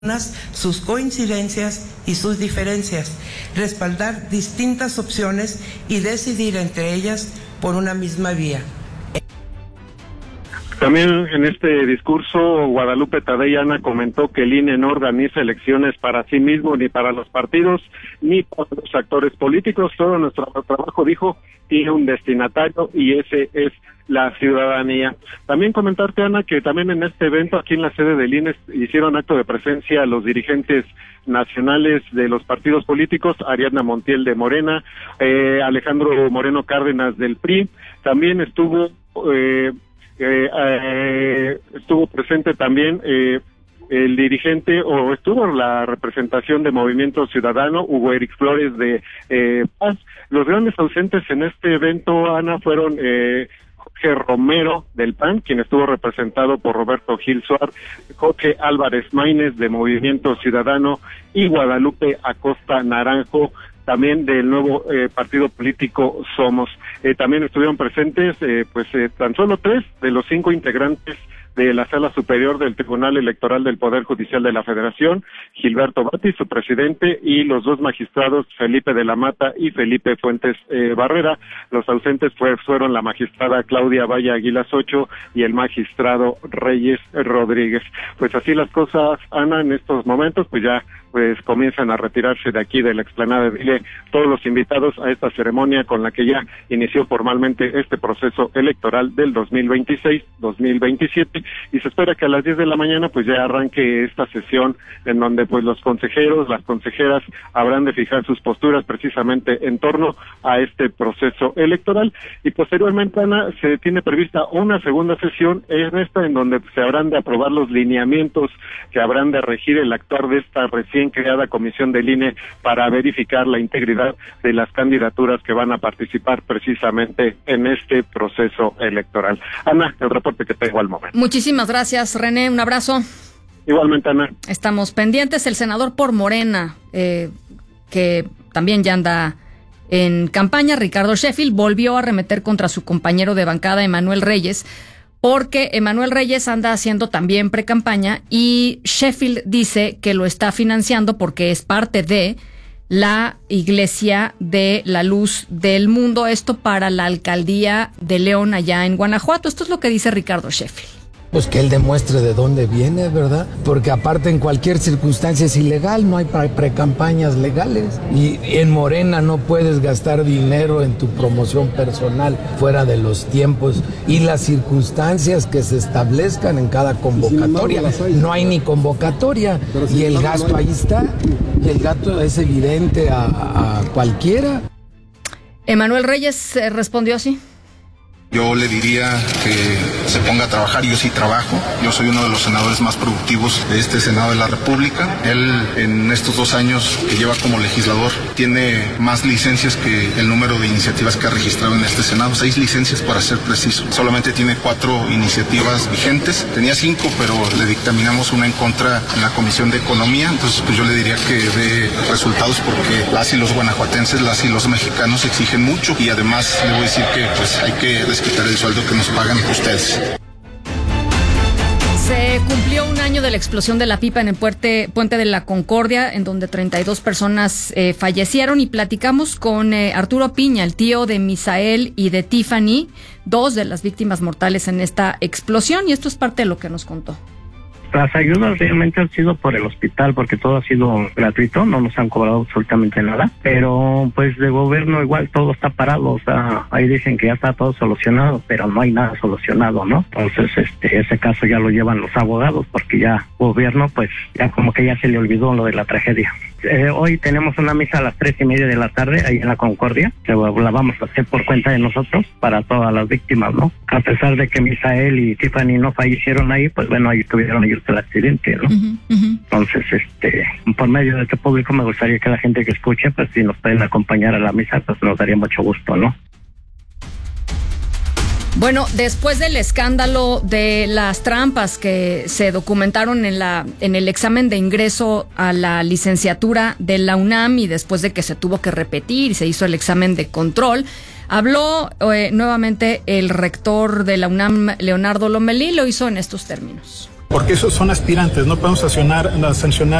sus coincidencias y sus diferencias, respaldar distintas opciones y decidir entre ellas por una misma vía. También en este discurso, Guadalupe Tadei, Ana, comentó que el INE no organiza elecciones para sí mismo, ni para los partidos, ni para los actores políticos. Todo nuestro trabajo, dijo, tiene un destinatario y ese es la ciudadanía. También comentarte, Ana, que también en este evento, aquí en la sede del INE, hicieron acto de presencia los dirigentes nacionales de los partidos políticos, Ariadna Montiel de Morena, Alejandro Moreno Cárdenas del PRI. También estuvo presente también el dirigente, o estuvo la representación de Movimiento Ciudadano, Hugo Eric Flores de Paz. Los grandes ausentes en este evento, Ana, fueron Jorge Romero del PAN, quien estuvo representado por Roberto Gil Suárez, Jorge Álvarez Maínez de Movimiento Ciudadano y Guadalupe Acosta Naranjo, también del nuevo partido político Somos. También estuvieron presentes tan solo 3 de los 5 integrantes de la Sala Superior del Tribunal Electoral del Poder Judicial de la Federación, Gilberto Bati, su presidente, y los 2 magistrados, Felipe de la Mata y Felipe Fuentes Barrera. Los ausentes fueron la magistrada Claudia Valle Aguilas Ocho y el magistrado Reyes Rodríguez. Pues así las cosas, Ana, en estos momentos, pues comienzan a retirarse de aquí de la explanada de Ile todos los invitados a esta ceremonia con la que ya inició formalmente este proceso electoral del 2026-2027, y se espera que a las 10 de la mañana pues ya arranque esta sesión en donde pues los consejeros, las consejeras habrán de fijar sus posturas precisamente en torno a este proceso electoral, y posteriormente, Ana, se tiene prevista una segunda sesión en donde se habrán de aprobar los lineamientos que habrán de regir el actuar de esta recién creada comisión del INE para verificar la integridad de las candidaturas que van a participar precisamente en este proceso electoral. Ana, el reporte que tengo al momento. Muchísimas gracias, René, un abrazo. Igualmente, Ana. Estamos pendientes. El senador por Morena, que también ya anda en campaña, Ricardo Sheffield, volvió a arremeter contra su compañero de bancada, Emanuel Reyes, porque Emanuel Reyes anda haciendo también precampaña y Sheffield dice que lo está financiando porque es parte de la Iglesia de la Luz del Mundo, esto para la alcaldía de León allá en Guanajuato. Esto es lo que dice Ricardo Sheffield. Pues que él demuestre de dónde viene, ¿verdad? Porque aparte en cualquier circunstancia es ilegal, no hay precampañas legales. Y en Morena no puedes gastar dinero en tu promoción personal fuera de los tiempos y las circunstancias que se establezcan en cada convocatoria. No hay ni convocatoria y el gasto ahí está. Y el gasto es evidente a cualquiera. Emanuel Reyes respondió así. Yo le diría que se ponga a trabajar. Yo sí trabajo. Yo soy uno de los senadores más productivos de este Senado de la República. Él, en estos 2 años que lleva como legislador, tiene más licencias que el número de iniciativas que ha registrado en este Senado. 6 licencias para ser preciso. Solamente tiene 4 iniciativas vigentes. Tenía 5, pero le dictaminamos una en contra en la Comisión de Economía. Entonces, pues yo le diría que dé resultados porque las y los guanajuatenses, las y los mexicanos exigen mucho. Y además le voy a decir que pues hay que quitar el sueldo que nos pagan ustedes. Se cumplió 1 año de la explosión de la pipa en el Puente de la Concordia, en donde 32 personas fallecieron, y platicamos con Arturo Piña, el tío de Misael y de Tiffany, 2 de las víctimas mortales en esta explosión, y esto es parte de lo que nos contó. Las ayudas realmente han sido por el hospital porque todo ha sido gratuito, no nos han cobrado absolutamente nada, pero pues de gobierno igual todo está parado, o sea, ahí dicen que ya está todo solucionado, pero no hay nada solucionado, ¿no? Entonces ese caso ya lo llevan los abogados porque ya gobierno pues ya como que ya se le olvidó lo de la tragedia. Hoy tenemos una misa a las 3:30 de la tarde ahí en la Concordia, que la vamos a hacer por cuenta de nosotros para todas las víctimas, ¿no? A pesar de que Misael y Tiffany no fallecieron ahí, pues bueno, ahí tuvieron ellos el accidente, ¿no? Entonces, por medio de este público me gustaría que la gente que escuche, pues si nos pueden acompañar a la misa, pues nos daría mucho gusto, ¿no? Bueno, después del escándalo de las trampas que se documentaron en el examen de ingreso a la licenciatura de la UNAM, y después de que se tuvo que repetir y se hizo el examen de control, habló nuevamente el rector de la UNAM, Leonardo Lomelí, lo hizo en estos términos. porque esos son aspirantes, no podemos sancionar